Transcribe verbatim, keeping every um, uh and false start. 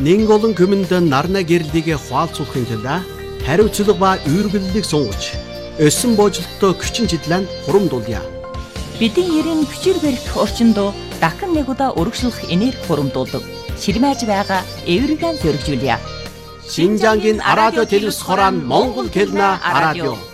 Нэн олон күмэнд нарна гэрлийг хуалцуулахын тулд хариуцлага ба үүргэллийг сунгаж, өсөн боожлолтоо хүчин чиглэн хурамдуулъя. Бидний ерэн хүчээр барих орчинд дахин нэг удаа өргөжлөх энерги хурамдуулдаг. Ширмэж байгаа эвэргэн зөргижүүлье. Шинжангийн радио телевиз хорон Монгол хэлнэ радио.